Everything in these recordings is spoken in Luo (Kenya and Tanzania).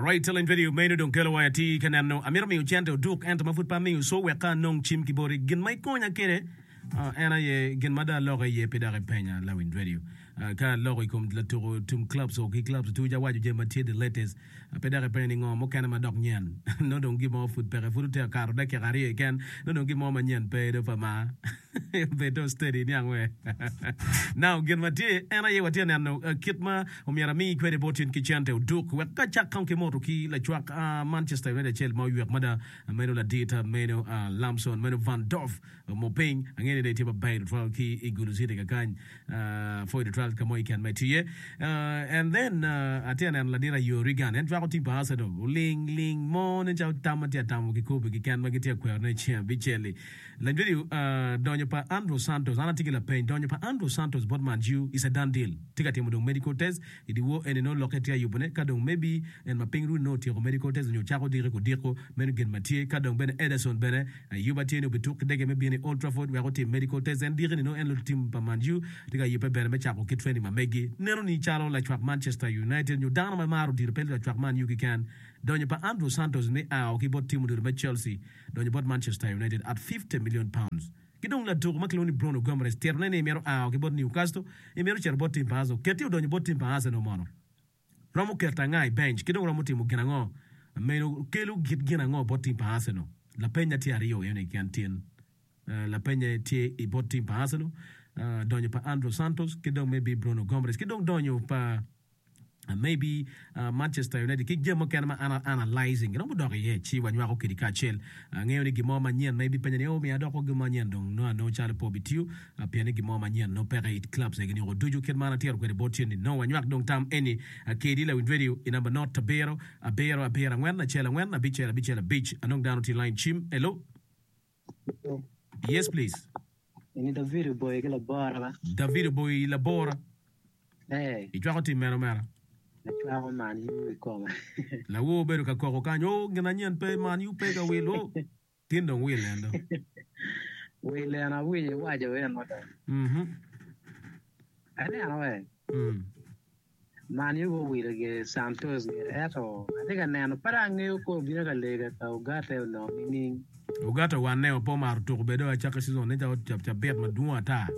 right telling video menu don kelo wa ti kanano amira mi uchante duk enta mafut pa mi so we kan nong chim kibori gin mai konya kere ana ye gin mada loge ye pedare penya la win radio ka loge kom la to tum clubs o ki clubs tu ja waju je matie the latest pedare penya ngo mo kana ma dok nyen no don give more food pere food te karo de kari again no don give more manyen pe de fama be do steady nyangwe now gin matie ana ye watie nano kitma omira mi kwede botin kichante duk we ka chak kan ke moto ki la chwak Manchester United chel mo yuak mada meno la data meno Lamson meno Van Dorf mo ping ngene de tiba bay trial ki igulu zide ka kan for the trial kamo ikan mai tie and then atiana la dira yorigan and twa ko timpa asado ling mo ne chau tamatia tamu ki ko ki kan magiti kwa na chia bicheli la video donyo pa Andrew Santos anatikila pain donyo pa Andrew Santos botman you is a done deal tika timu do medical test idi wo ene no loketi ya yubone kadong maybe en mapingru no ti medical test nyo chako dire ko diko men gen matie kadong ben Ederson bene yubati no bituk dege maybe ni Old Trafford we got medical test and dire no en lo team pa manju tika yipe bene me chako ki training ma megi nero ni chalo la chwak Manchester United nyo dana ma maru dire pel la chwak man you can donyo pa Andrew Santos ne ki bot team do Chelsea donyo bot Manchester United at 50 million pounds kidong la dog makloni Bruno Gomes terne ne mero ki bot Newcastle e mero cher bot team pazo keti donyo bot team pazo no mono Ramo kerta ngai bench kidong ramo timu ginango meno kelu git ginango bot team pazo no la penya ti ario yene kantin la penya ti e bot team pazo no donyo pa Andrew Santos kidong maybe Bruno Gomes kidong donyo pa maybe Manchester United ki gemo kana analyzing no do ye chi wanwa ko kidika chel ngeo ni gimo manyen maybe penya ne o mi adoko gimo manyen dong no chale po bitiu pia ni gimo manyen no pere it clubs e gini roduju ken mana tier ko de botien no wanwa dong tam any kedi la win video inamba not tabero abera ngwana chela ngwana bichela beach anong down to line chim hello yes please ini David boy la bora itwa ko timero mera Chwa man yu ko ma. La wo beru ka ko kanyo ngina nyen pe man yu pe ka welo. Tindo welendo. Wele na wi wa je we no da. Ane ana we. Man yu go wi ge Santos ge eto. Adiga ne no para ngi ko bi ga lega ka ugate no meaning. Ugate wane opo mar to bedo a chaka season ne cha bet ma duwa ta.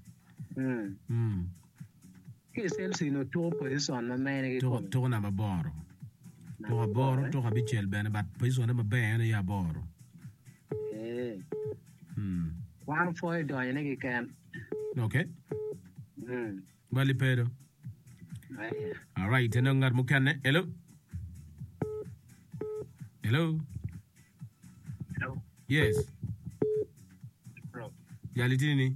Chelsea no to position ma mene to na maboro to ka bichel bene but position ma bene ya boro one for do ne ki kan okay bali pedo all right eno ngar mukane hello yes bro yalitini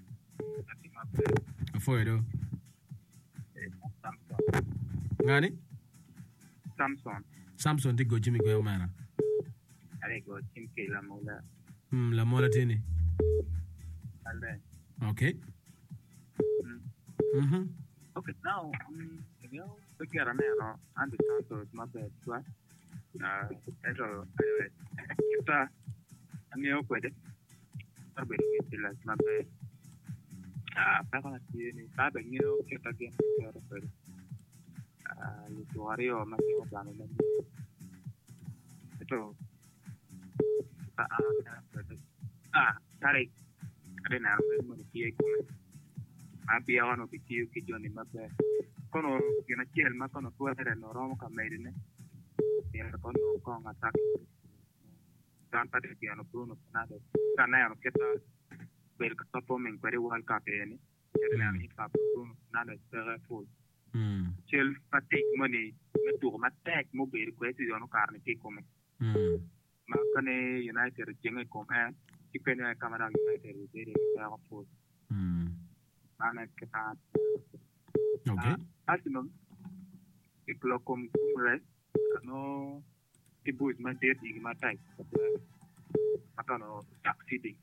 afoedo Ngani? Samson di go Jimmy go mana. Are go Jim ke la mola. La mola tini. Alright. Okay. Okay, now you know, look at no and the Santos my bad twa. Eso kita amio kwede. Sabe que la my bad. Para tiene, sabe ngiro kita ke pero usuario más que plano esto tare ada na mo ki ko abi awano bitiu ki joni mabbe kono gina kiel ma kono to era no romo ka medine ya kono ko ngata dan pade ki ano Bruno Fernandes kana ya keta bel ka topo men kwere World Cup ene ya ni pa Bruno Fernandes tere full Chel patik money metu ma tek mo ber ko esi ono karne ti come ma kane United jenge come ti kene kamera United bere ya ko mana keta okay asino iklo kom kumre no ti bus ma der di ma tai makano taxi di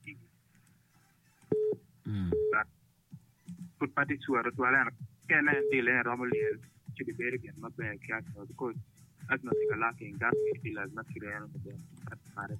put pati suara tuala kena dile Romoliel ci di bere gen ma be chiasso because as not like lacking gas di las ma creano de fare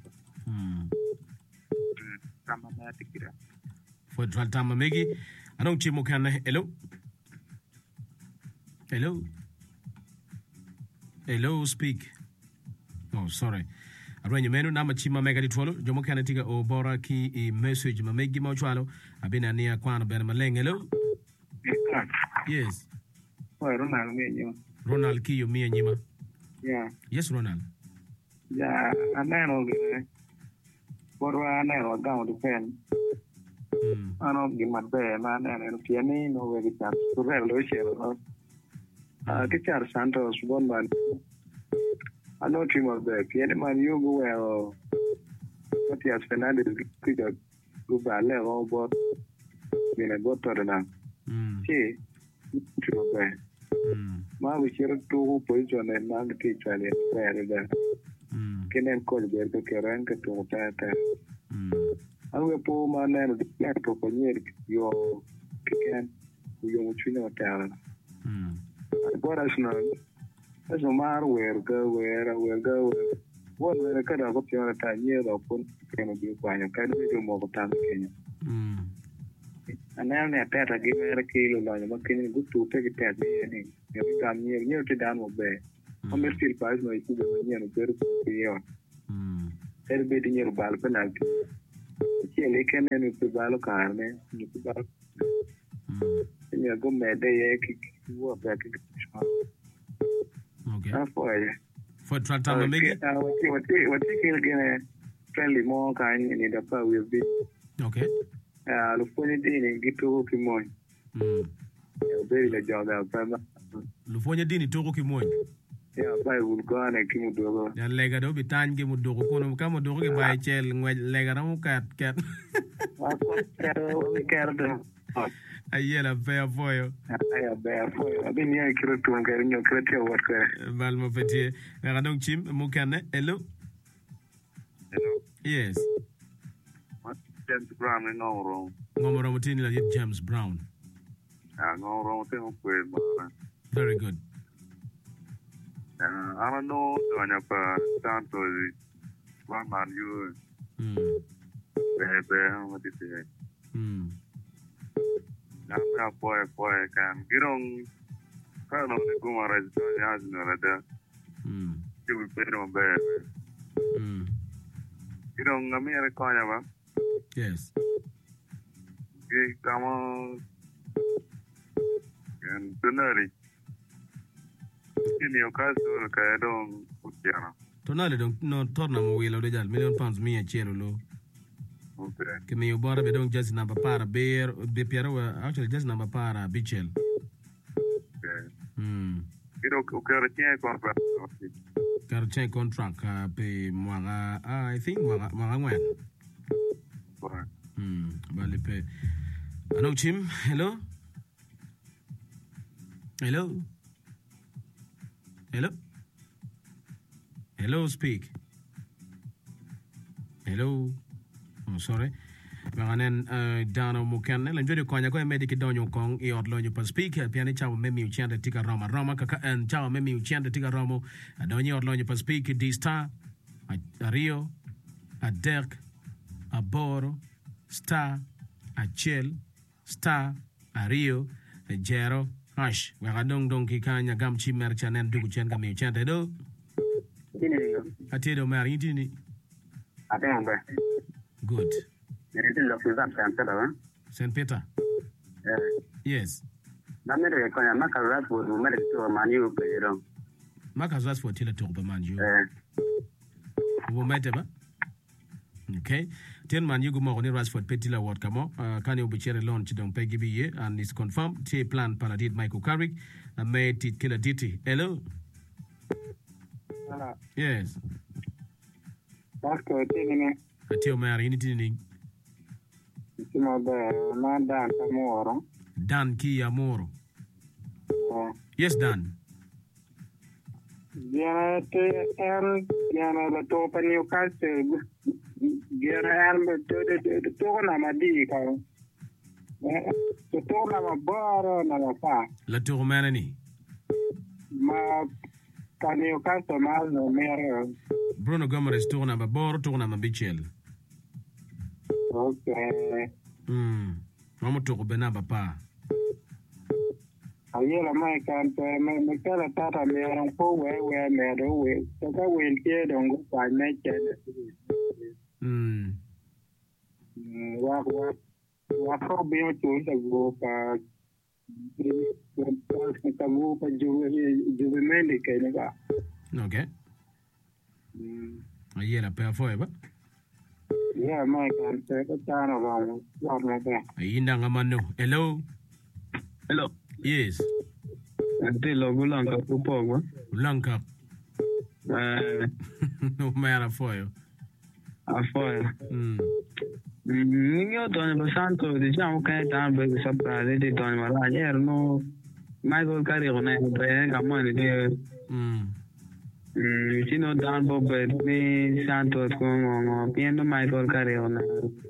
kama na tikira for tama megi anong chimo kana hello Hello, speak. Oh, sorry. Arwenyo menu nama chima mega di twolo. Jomo kana tiga o bora ki I message ma megi mo chwalo. Abina nia kwana bena maleng. Hello? Yes. Ronald me. Ronald Kiyo Mia Nyima. Yeah. Yes, Ronald. Yeah, aneno gine. Porwa aneno down the pen. Ano gimabe ma aneno piani no we gitar. Kurel lo shero. Kichar Santos bon man. Ano timo be piani man yugo well. Matias Fernandez kiga gubale o bot. Bine botor na. Si timo be. Ma wichero tu position en mag tichale pere da. Kenen kol ber ko keren ke tu tata. Awe po ma neno di to ko nyer yo ken yo muchino tala. Agora no mar wer go. Won wer ka da ko tiara ta nyero pon keno bi kwanyo ka di mo ko tan kenya. Anel ne tata gi mer kilo la ma kenya gutu te gi tata ni. Ya kam nyer te dan mo be. O mer fil pas no iku be nyer ber ko yo. Be di nyer bal penalty. Ele kene ni pe balo carne, ni pe balo. Ni go mede ye ki wo ba ki. Okay. For Tratama Megi? What you can friendly more kind in the power will be. Okay. Look for it in Gitu Kimoy. Very the job out. Lufonya dini toko kimoy. Yeah, by will go on a Kimudo. Ya lega do bitan ke mudo ko no kamo do ke bai chel ngwe lega na kat. Ayela fair for you. I bear for you. I've been here to get in your criteria what Valmo Petit. Radong Chim Mukane. Hello? Hello? Yes. What? James Brown in all wrong. Ngomoro Mutini la James Brown. No wrong thing with Very good. I don't know when you're down to one man you. What is it? I'm boy can get on. Kind of the Guma has no you will pay on bed. You don't America. Yes. Come on. And Tonali. In your castle, I don't put Tonali don't no torna mo wheel of the £1,000,000 me a chelo. Okay. Che mi obora be don't just number para bear be piero actually just number para bichel. Okay. You don't contract. Carche contract pe mwanga I think mwanga ngwen. Correct. Bali pe. Ano Chim, hello? Hello? Hello? Hello, speak. Hello? Oh, sorry. Maganen Dano Mukane, and Judy Konya, go and medic donyo kong, e or lonyo per speak, piani chow memi uchanda tika roma, kaka and chow memi uchanda tika romo, a donyo or lonyo per speak, D star, a Rio, a Dirk, a Boro, star, a Chill, star, a Rio, a Jero, Hush, where I don't kikanya gamchi merchan and do chenga me uchanda do. A Tido Maritini. I think Good. St. Peter? Yes. Marcus Rashford till a talk about you. Who met ever? Okay. 10 man you go more on Rashford Petila Ward come can you be cherry launch don't pay give ye and it's confirmed. T plan Paladit Michael Carrick and made it killer DT. Hello? Yes. I tell Mary anything. Dan Kia Moro. Yes, Dan. Diana la topa Newcastle. Diana the tona madika. The tona ma boro na la fa. La Tourmanani. Ma Newcastle ma no mere. Bruno Gomes tourna ma boro tourna ma bichel. Okay. Vamos to benaba pa. Ayela mai kan pe me kala tata me ran po we me do we. So ka we ke dong go pa me ke. Wa ko be o tu ta go pa ta go pa ju me de ke ne ba. Okay. Ayela pe foi ba. Yeah, mai kan pe ka ta na ba. Wa me ba. Ayinda ngamano. Hello. Hello. Yes. Ante logo lanka po Lanka. No matter for you. Afoya. Ninyo Tony Basanto, diciamo che tanto che saprà di Tony Malagna erano Michael Carriero ne pre gamani di vicino Dan Bobbet di Santos come pieno Michael Carriero ne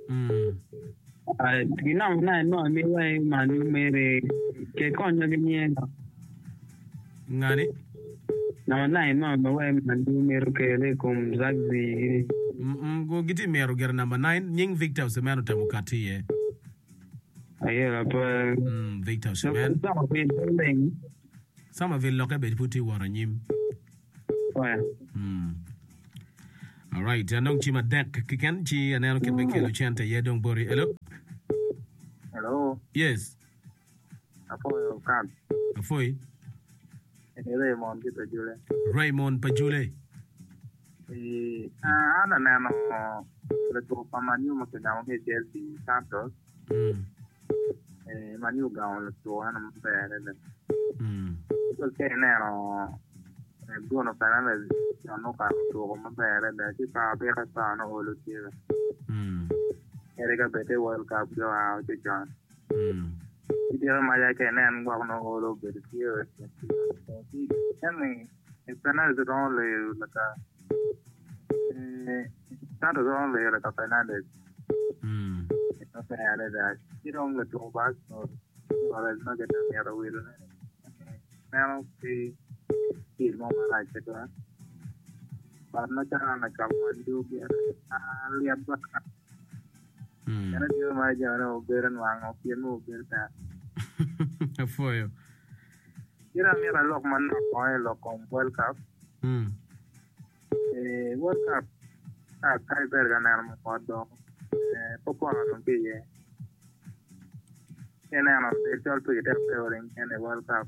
no mi vai ma numeri che cogno che niente ngani no ma vai ma numero che le com Zagzi go giti mero ger number 9 nying Victor Semano tamukati ye ayera pa Victor Semano sama vil loke be puti wara nyim all right anong chima dek kiken chi anelo ke be kelo chante ye dong bori hello yes Afoy Raymond Pajule ana nano le to pamanyu mo kana mo ke Chelsea Santos manu ga on le to ana mo pere le to ke nero gono para le no ka to mo pere le ti pa pe ka sa no lo ti ere ka bete World Cup jo a ti jan ti ma ya ke nen gwa no lo be ti ti ene espana de don le la ka tanto don le la Fernandez no pare da ti don le to ba no ora no che mi ero willo no ti mo ma la che to parno cara na ka mo ndu bi ali abba era dio ma ja no beran wang o pien mo berta Afoyo mira lok man ko lo con World Cup World Cup kai per ganar mo podo poco non pille ena no de tol pe de peoring en World Cup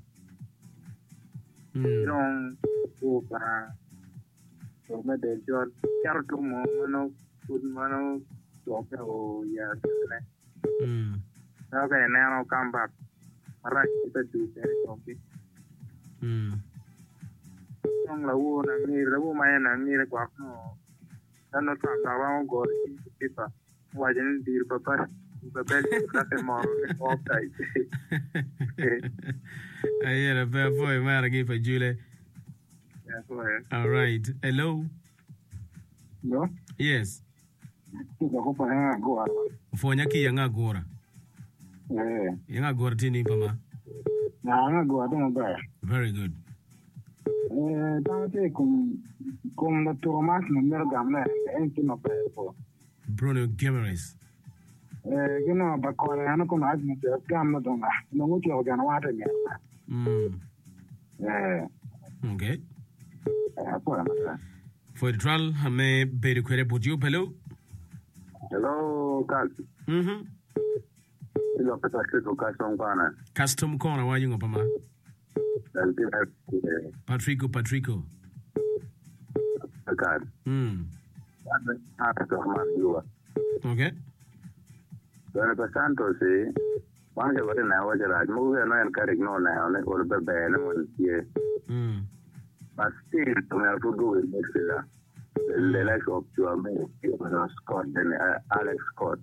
non o para o me de jor char tu mo no pud mano to pe o ya ne okay now come back right to do it trong là u là nghi là u mai là nghi là quá nó thằng nào vào gọi thì pa ngoài trên đi pa là cái mỏ cái ốp đấy ai era pe foi mara gi pa Jule all right hello No? yes Kita ko pa nga go ara. fonya ki yanga gora yanga gora tini pama Na nga go ata mo ba. very good Tante com la Thomas no mer gamle en ti no po. Bruno Guimaraes Gino ba ko ana ko na ajmi te gam no donga. No mo ti o gana wata mi. Okay Po na. for the trial hame be de kwere budio hello Carl. Ilo custom corner wa yungo pama Patrico God. Okay Pero Santos wanga wale na wajara mu no en karik no na ne or be ne mo tie but still to me to go with midfielder the likes of Chouameni, Scott and Alex Scott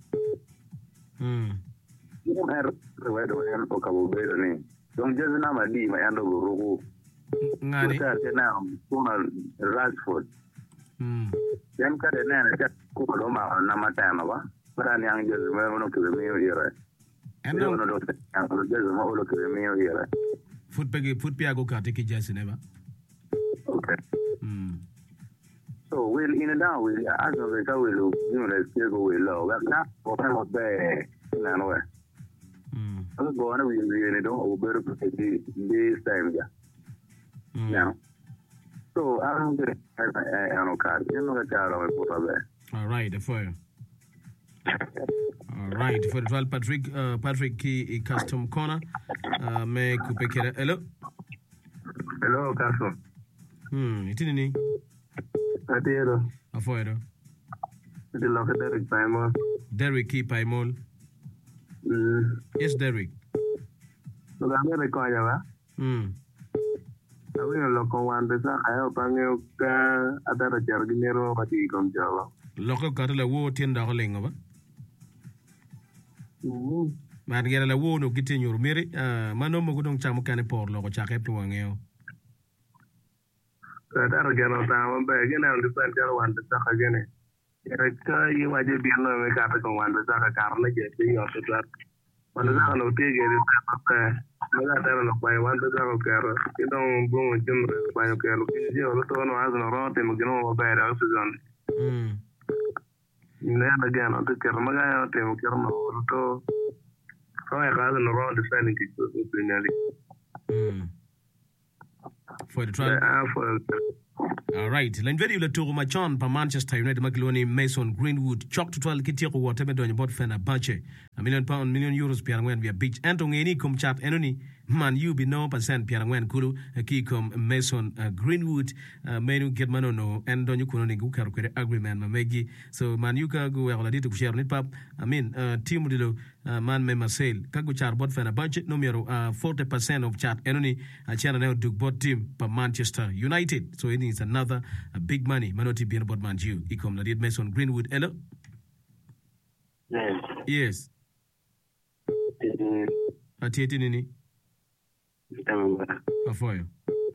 you know her wedo en o kabo be ni donc je na ma di ma ando go ngani ka na kuna Rashford dem ka de na ka ko do ma na mata ma ba para ni ang je me no ke me yere endo no do ang je ma o lo ke me yere foot piago ka take just never okay so we'll in and out we as of the will you know let's go we low that not for be na no I'm going to be don't better this time. Yeah. So I don't get I don't card. You know the child of a All right, for you. All right, for the 12 Patrick Key Custom Corner. May Kupekera. Hello. Hello, Castle. Itini. I did. Afoedo. The lock of Derek Paimol. Derek Key Paimol. Yes, Derek. So I'm going to call you. I will look on one. I hope I'm going to a jargonero, but he comes out. Local cattle war $10 over. Man get a war no getting your mirror. Mano Mogudong Chamukani Port, Logo Chakep to Wangeo. That'll get on down back again. I'll defend your one to talk again. You might be no capital one to talk a car like it being off the track. When the sound of take it is up by one to go care. You don't go with Jim by your care. You don't has no round and you know bad oxygen. Never again on the Kermaga, Kerma, so I rather than around the standing for the trial. All right. Lenvedi le tour machon pa Manchester United Magloni Mason Greenwood chalk to 12 kitiko whatever don bot fena bache £1 million €1 piarangwen via beach antong eni kum chat enoni man you be no percent piarangwen kuru ki kum Mason Greenwood menu get manono and don you kuno ni gukar kwere agreement mamegi so man you ka go wala ditu share nit pap team dilo man me Marseille kagu char bot fena budget numero 40% of chat enoni chana now duk bot team pa Manchester United so it is another big money manoti bien bot man you ikom na Mason Greenwood hello yes atieti nini afoyo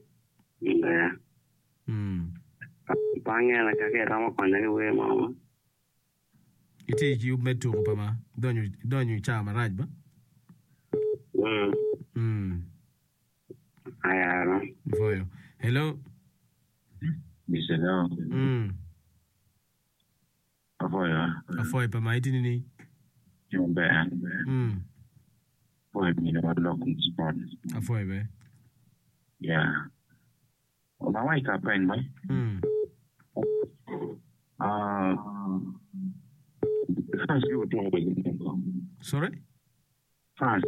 Pangela kake ramo kwenye we mama. Iti you metu pama donyu chama rajba. Ayaro. Afoyo. Hello. Biselo. Afoyo pama iti nini? Jumbe. Boy, me no local sport. Afoyo be. Yeah. My wife got brain, boy. France you doing sorry? France.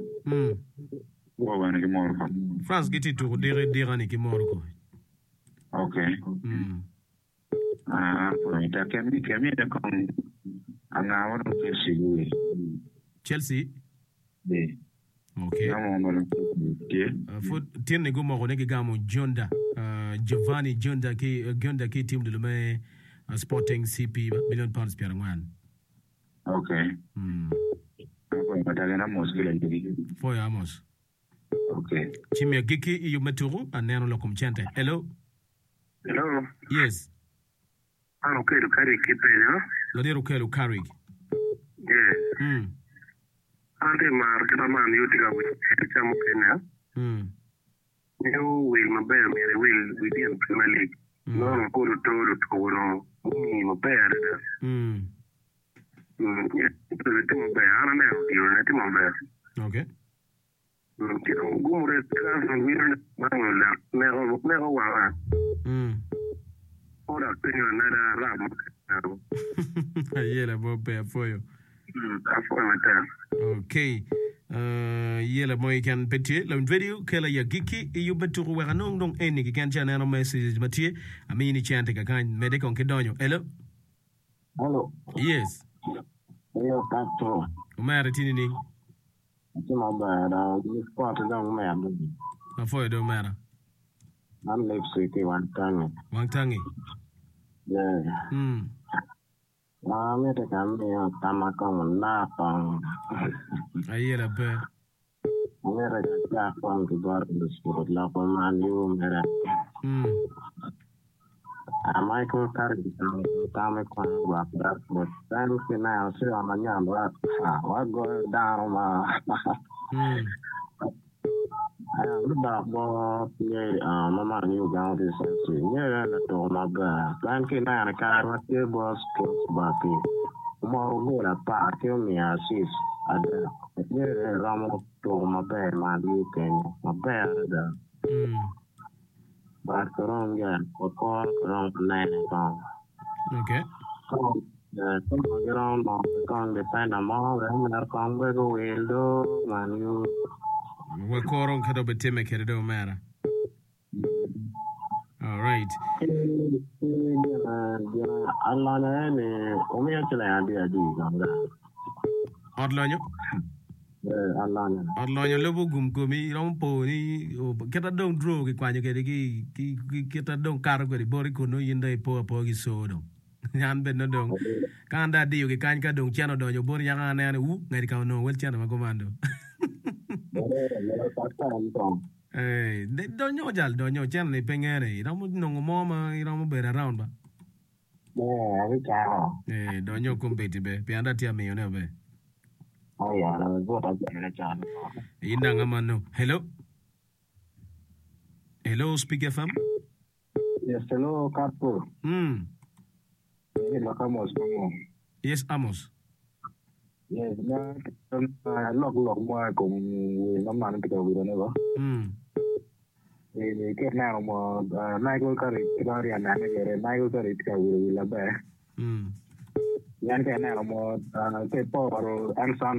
What when you more? France get it to dere ni kimoroko. Okay. For me that can be the con. I'm now to Chelsea. Chelsea? Yeah. Okay. Foot tiene go mo ne gamo Jonda. Giovanni Jonda ki team de le Sporting CP £1 million piarangwan. Okay. For Amos. Okay. Chimia Giki you meturu aneno lokum chente. Hello. Hello. Yes. I'm okay to carry Kipena. Lodero Kelu carry. Yes. Ante market man you take with Chamukena. You will my bear me will within Premier League. No go to no my bear. Okay. Okay. Yela moy kan petie la video kala ya giki yu beturu wa non don eni ki kan chana no message matie amini chante ka kan mede kon kedonyo hello yes yo kato umara tinini Tuma bara ni sport dong me am afoy do mara am live city one tangi yeah me te kam yo tamakon na pang ayela be mera ja pang di bar di sport la pang man yu mera Michael Carrick tame kon wa brat but then final so amanya brat wa go down ma bo ye mama new ground is yeah to ma ba plan ke na ka wa ke boss to ba ke mo go la pa ke mi assist ada Ramo to maber ma di Kenya. Maber da. But korong ya, korong nene kong. Okay. Kong korong mo kong depend mo mer kong be go wildo man you. We korong kado betime kedo mara. All right. Allah ne umi achala adi ganga. Odlonyo. Allah ne. Odlonyo lobo gumi rompo ni kita dong dro ki kwanyo kede ki kita dong karo kede bori kuno yinda po gi sodo. Yan ben no dong. Kanda dio ki kany ka dong chano donyo bori yang ane ngari ka no wel chano magomando. Donyo chano ni pengere. Iramu nongo moma iramu bera round ba. Donyo kumbeti be. Pianda tia miyo ne be. Oh yeah, I was going Inda ngamano. Hello. Hello, Speak FM. Yes, hello, Carpo. Yes, Amos. Yes, log more cùng nó mang cái đầu này đó. Cái nào mà Michael Curry cái đó là Michael Curry cái đầu là bé. Yan cái nào mà cái power and